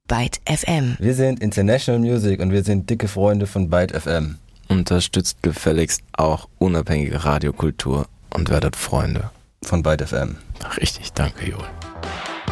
Byte FM. Wir sind International Music und wir sind dicke Freunde von Byte FM. Unterstützt gefälligst auch unabhängige Radiokultur und werdet Freunde von Byte FM. Richtig, danke Joel.